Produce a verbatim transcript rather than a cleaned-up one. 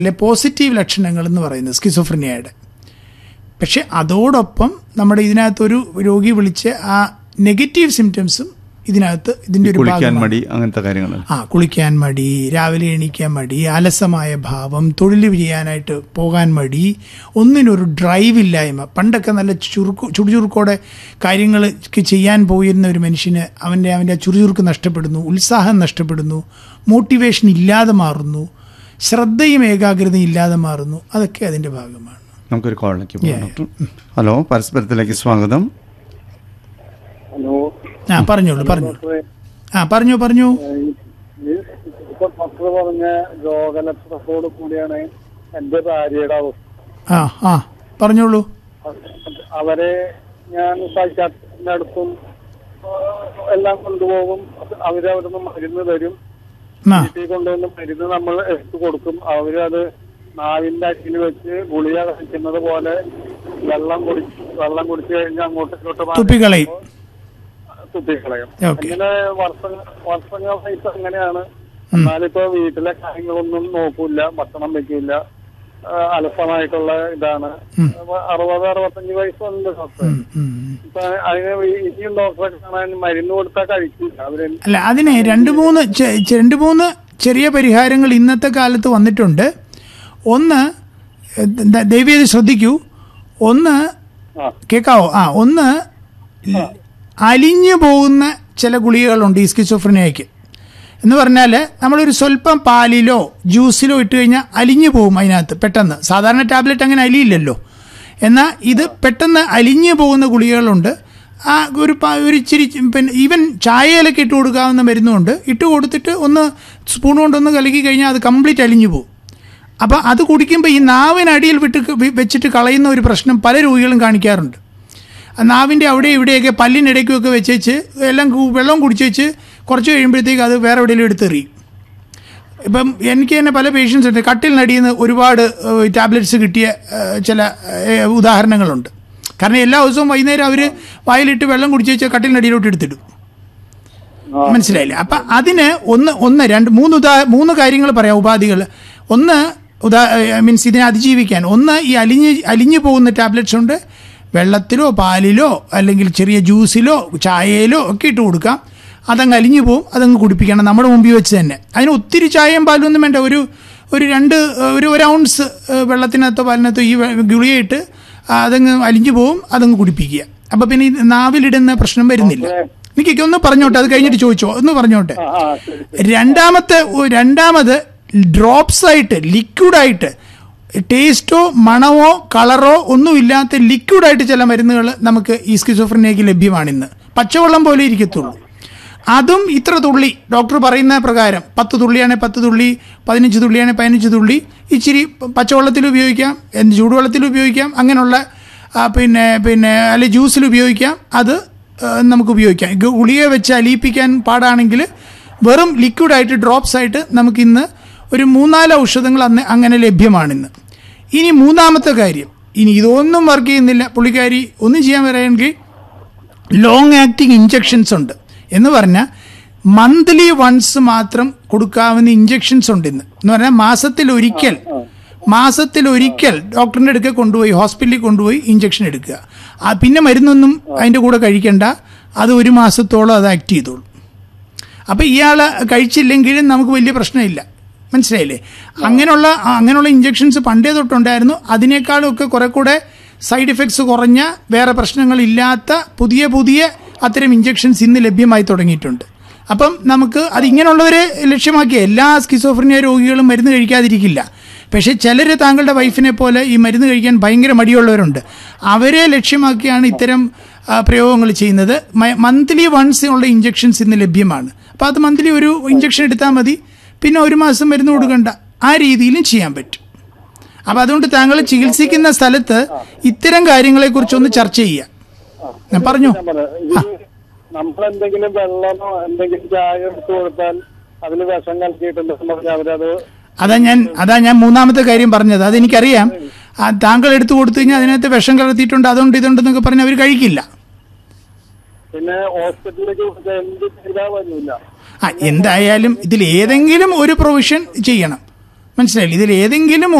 അല്ലെ പോസിറ്റീവ് ലക്ഷണങ്ങൾ എന്ന് പറയുന്നത് സ്കിസോഫ്രീനിയയുടെ. പക്ഷെ അതോടൊപ്പം നമ്മുടെ ഇതിനകത്തൊരു രോഗി വിളിച്ച് ആ നെഗറ്റീവ് സിംറ്റംസും ഇതിനകത്ത് ഇതിന്റെ ഒരു മടി, അങ്ങനത്തെ കാര്യങ്ങൾ. ആ കുളിക്കാൻ മടി, രാവിലെ എണീക്കാൻ മടി, അലസമായ ഭാവം, തൊഴിൽ ചെയ്യാനായിട്ട് പോകാൻ മടി, ഒന്നിനൊരു ഡ്രൈവ് ഇല്ലായ്മ. പണ്ടൊക്കെ നല്ല ചുറുക്കു ചുറുചുറുക്കോടെ കാര്യങ്ങൾ ചെയ്യാൻ പോയിരുന്ന ഒരു മനുഷ്യന് അവൻ്റെ അവൻ്റെ ചുറുചുറുക്ക് നഷ്ടപ്പെടുന്നു, ഉത്സാഹം നഷ്ടപ്പെടുന്നു, മോട്ടിവേഷൻ ഇല്ലാതെ മാറുന്നു, ശ്രദ്ധയും ഏകാഗ്രതയും ഇല്ലാതെ മാറുന്നു. അതൊക്കെ അതിന്റെ ഭാഗമാണ്. നമുക്കൊരു കോളിലേക്ക് പോകാം. ഹലോ, പരസ്പരത്തിലേക്ക് സ്വാഗതം. ഹലോ. ആ പറഞ്ഞോളൂ പറഞ്ഞോളൂ ആ പറഞ്ഞോ പറഞ്ഞോ ഇപ്പൊ ഡോക്ടർ പറഞ്ഞ രോഗലക്ഷണത്തോട് കൂടിയാണ് എന്റെ ഭാര്യയുടെ അവസ്ഥ. ആ ആ പറഞ്ഞോളൂ. അവരെ ഞാൻ സൈക്കാട്രിസ്റ്റിന്റെ അടുത്തും എല്ലാം കൊണ്ടുപോകും. അവരവിടുന്ന് മരുന്ന് തരും. വീട്ടിൽ കൊണ്ടുവന്ന് മരുന്ന് നമ്മൾ എടുത്തു കൊടുക്കും. അവരത് നാവിന്റെ അടിയിൽ വെച്ച് ഗുളിക കഴിക്കുന്നത് പോലെ വെള്ളം കുടിച്ച് വെള്ളം കുടിച്ചു കഴിഞ്ഞാൽ അങ്ങോട്ടും ഇങ്ങോട്ടും തുപ്പിക്കളയും തുപ്പിക്കളയും. അങ്ങനെ വർഷങ്ങൾ വർഷങ്ങളായിട്ട് അങ്ങനെയാണ്. എന്നാലിപ്പോ വീട്ടിലെ കാര്യങ്ങളൊന്നും നോക്കൂല, ഭക്ഷണം വെക്കില്ല, അലസമായിട്ടുള്ള ഇതാണ്. അറുപത് അറുപത്തഞ്ച് വയസ്സുണ്ട് ഡോക്ടർ. ഇപ്പൊ അതിന് ഇനിയും ഡോക്ടറെ കാണാൻ മരുന്ന് കൊടുത്താൽ കഴിക്കില്ല അവര്. അല്ല, അതിന് രണ്ട് മൂന്ന് രണ്ട് മൂന്ന് ചെറിയ പരിഹാരങ്ങൾ ഇന്നത്തെ കാലത്ത് വന്നിട്ടുണ്ട്. ഒന്ന്, ദയവേത് ശ്രദ്ധിക്കൂ. ഒന്ന് കേൾക്കാവോ? ആ ഒന്ന് അലിഞ്ഞു പോകുന്ന ചില ഗുളികകളുണ്ട് ഈ സ്കിസോഫ്രീനിയയ്ക്ക്. എന്ന് പറഞ്ഞാൽ നമ്മളൊരു സ്വല്പം പാലിലോ ജ്യൂസിലോ ഇട്ട് കഴിഞ്ഞാൽ അലിഞ്ഞു പോകും അതിനകത്ത് പെട്ടെന്ന്. സാധാരണ ടാബ്ലറ്റ് അങ്ങനെ അലിയില്ലല്ലോ. എന്നാൽ ഇത് പെട്ടെന്ന് അലിഞ്ഞു പോകുന്ന ഗുളികകളുണ്ട്. ആ ഒരു ഒരു ഇച്ചിരി പിന്നെ ഈവൻ ചായയിലൊക്കെ ഇട്ട് കൊടുക്കാവുന്ന മരുന്നുണ്ട്. ഇട്ട് കൊടുത്തിട്ട് ഒന്ന് സ്പൂൺ കൊണ്ടൊന്ന് കലക്കി കഴിഞ്ഞാൽ അത് കംപ്ലീറ്റ് അലിഞ്ഞു പോകും. അപ്പോൾ അത് കുടിക്കുമ്പോൾ ഈ നാവിനടിയിൽ വിട്ട് വെച്ചിട്ട് കളയുന്ന ഒരു പ്രശ്നം പല രോഗികളും കാണിക്കാറുണ്ട്. നാവിൻ്റെ അവിടെ ഇവിടെയൊക്കെ പല്ലിനിടയ്ക്കൊക്കെ വെച്ചേച്ച് എല്ലാം വെള്ളം കുടിച്ച് വെച്ച് കുറച്ച് കഴിയുമ്പോഴത്തേക്ക് അത് വേറെ എവിടെയെങ്കിലും എടുത്തെറിയും. ഇപ്പം എനിക്ക് തന്നെ പല പേഷ്യൻസ് ഉണ്ട്, കട്ടിലിനടിയിൽ നിന്ന് ഒരുപാട് ടാബ്ലറ്റ്സ് കിട്ടിയ ചില ഉദാഹരണങ്ങളുണ്ട്. കാരണം എല്ലാ ദിവസവും വൈകുന്നേരം അവർ വായിലിട്ട് വെള്ളം കുടിച്ച് വെച്ചാൽ കട്ടിലിനടിയിലോട്ട് എടുത്തിടും. മനസ്സിലായില്ലേ? അപ്പം അതിന് ഒന്ന് ഒന്ന് രണ്ട് മൂന്ന് ഉദാ മൂന്ന് കാര്യങ്ങൾ പറയാം, ഉപാധികൾ. ഒന്ന് ഉദാ മീൻസ് ഇതിനെ അതിജീവിക്കാൻ ഒന്ന് ഈ അലിഞ്ഞ് അലിഞ്ഞു പോകുന്ന ടാബ്ലറ്റ്സ് ഉണ്ട്. വെള്ളത്തിലോ പാലിലോ അല്ലെങ്കിൽ ചെറിയ ജ്യൂസിലോ ചായയിലോ ഒക്കെ ഇട്ട് കൊടുക്കാം. അതങ്ങ് അലിഞ്ഞു പോകും. അതങ്ങ് കുടിപ്പിക്കണം നമ്മുടെ മുമ്പിൽ വെച്ച് തന്നെ. അതിന് ഒത്തിരി ചായയും പാലും ഒന്നും വേണ്ട. ഒരു ഒരു രണ്ട് ഒരു ഒരു ഔൺസ് വെള്ളത്തിനകത്തോ പാലിനകത്തോ ഈ ഗുളികയിട്ട് അതങ്ങ് അലിഞ്ഞു പോകും. അതങ്ങ് കുടിപ്പിക്കുക. അപ്പം പിന്നെ ഈ നാവിലിടുന്ന പ്രശ്നം വരുന്നില്ല. എനിക്കൊക്കെ ഒന്ന് പറഞ്ഞോട്ടെ, അത് കഴിഞ്ഞിട്ട് ചോദിച്ചോ, ഒന്ന് പറഞ്ഞോട്ടെ. രണ്ടാമത്തെ രണ്ടാമത് ഡ്രോപ്സ് ആയിട്ട് ലിക്വിഡായിട്ട് ടേസ്റ്റോ മണമോ കളറോ ഒന്നുമില്ലാത്ത ലിക്വിഡായിട്ട് ചില മരുന്നുകൾ നമുക്ക് ഈ സ്കിസോഫ്രീനിയയ്ക്ക് ലഭ്യമാണ് ഇന്ന്. പച്ചവെള്ളം പോലെ ഇരിക്കത്തുള്ളൂ. അതും ഇത്ര തുള്ളി ഡോക്ടർ പറയുന്ന പ്രകാരം പത്ത് തുള്ളിയാണെങ്കിൽ പത്ത് തുള്ളി, പതിനഞ്ച് തുള്ളിയാണെങ്കിൽ പതിനഞ്ച് തുള്ളി ഇച്ചിരി പച്ചവെള്ളത്തിൽ ഉപയോഗിക്കാം, ചൂടുവെള്ളത്തിൽ ഉപയോഗിക്കാം, അങ്ങനെയുള്ള പിന്നെ പിന്നെ അല്ലെങ്കിൽ ജ്യൂസിൽ ഉപയോഗിക്കാം. അത് നമുക്ക് ഉപയോഗിക്കാം. ഗുളിക വെച്ച് അലിയിപ്പിക്കാൻ പാടാണെങ്കിൽ വെറും ലിക്വിഡായിട്ട് ഡ്രോപ്സ് ആയിട്ട് നമുക്കിന്ന് ഒരു മൂന്നാല് ഔഷധങ്ങൾ അന്ന് അങ്ങനെ ലഭ്യമാണിന്ന്. ഇനി മൂന്നാമത്തെ കാര്യം, ഇനി ഇതൊന്നും വർക്ക് ചെയ്യുന്നില്ല, പുള്ളിക്കാരി ഒന്നും ചെയ്യാൻ വരാമെങ്കിൽ ലോങ് ആക്ടിങ് ഇഞ്ചക്ഷൻസ് ഉണ്ട്. എന്ന് പറഞ്ഞാൽ മന്ത്ലി വൺസ് മാത്രം കൊടുക്കാവുന്ന ഇഞ്ചക്ഷൻസ് ഉണ്ട് ഇന്ന്. എന്ന് പറഞ്ഞാൽ മാസത്തിൽ ഒരിക്കൽ മാസത്തിൽ ഒരിക്കൽ ഡോക്ടറിൻ്റെ അടുക്കൽ കൊണ്ടുപോയി ഹോസ്പിറ്റലിൽ കൊണ്ടുപോയി ഇഞ്ചക്ഷൻ എടുക്കുക. പിന്നെ മരുന്നൊന്നും അതിൻ്റെ കൂടെ കഴിക്കേണ്ട. അത് ഒരു മാസത്തോളം അത് ആക്ട് ചെയ്തോളൂ. അപ്പോൾ ഇയാൾ കഴിച്ചില്ലെങ്കിലും നമുക്ക് വലിയ പ്രശ്നമില്ല. മനസ്സിലായില്ലേ? അങ്ങനെയുള്ള അങ്ങനെയുള്ള ഇഞ്ചക്ഷൻസ് പണ്ടേ തൊട്ടുണ്ടായിരുന്നു. അതിനേക്കാളും ഒക്കെ കുറെ കൂടെ സൈഡ് എഫക്ട്സ് കുറഞ്ഞ വേറെ പ്രശ്നങ്ങളില്ലാത്ത പുതിയ പുതിയ അത്തരം ഇഞ്ചക്ഷൻസ് ഇന്ന് ലഭ്യമായി തുടങ്ങിയിട്ടുണ്ട്. അപ്പം നമുക്ക് അത് ഇങ്ങനെയുള്ളവരെ ലക്ഷ്യമാക്കിയ എല്ലാ സ്കിസോഫ്രീനിയ രോഗികളും മരുന്ന് കഴിക്കാതിരിക്കില്ല. പക്ഷേ ചിലർ താങ്കളുടെ വൈഫിനെ പോലെ ഈ മരുന്ന് കഴിക്കാൻ ഭയങ്കര മടിയുള്ളവരുണ്ട്. അവരെ ലക്ഷ്യമാക്കിയാണ് ഇത്തരം പ്രയോഗങ്ങൾ ചെയ്യുന്നത്. മന്ത്ലി വൺസ് ഉള്ള ഇഞ്ചക്ഷൻസ് ഇന്ന് ലഭ്യമാണ്. അപ്പോൾ അത് മന്ത്ലി ഒരു ഇഞ്ചക്ഷൻ എടുത്താൽ മതി, പിന്നെ ഒരു മാസം മരുന്ന് കൊടുക്കണ്ട. ആ രീതിയിലും ചെയ്യാൻ പറ്റും. അപ്പം അതുകൊണ്ട് താങ്കൾ ചികിത്സിക്കുന്ന സ്ഥലത്ത് ഇത്തരം കാര്യങ്ങളെക്കുറിച്ചൊന്ന് ചർച്ച ചെയ്യുക. ഞാൻ പറഞ്ഞു, നമ്മളെന്തെങ്കിലും വെള്ളമോ എന്തെങ്കിലും ചായ എടുത്തു കൊടുത്താൽ അതിൽ വിഷം കലക്കിയിട്ടുണ്ടെന്ന് അവരത് അതാ ഞാൻ അതാ ഞാൻ മൂന്നാമത്തെ കാര്യം പറഞ്ഞത്. അതെനിക്കറിയാം. താങ്കൾ എടുത്തു കൊടുത്തു കഴിഞ്ഞാൽ അതിനകത്ത് വിഷം കലർത്തിയിട്ടുണ്ട്, അതുകൊണ്ട് ഇതുണ്ടെന്നൊക്കെ പറഞ്ഞ് അവർ കഴിക്കില്ല. പിന്നെ ഹോസ്പിറ്റലിലേക്ക് എന്ത് ചെയ്താൽ വരില്ല. ആ എന്തായാലും ഇതിൽ ഏതെങ്കിലും ഒരു പ്രൊവിഷൻ ചെയ്യണം. മനസ്സിലായില്ലേ? ഇതിൽ ഏതെങ്കിലും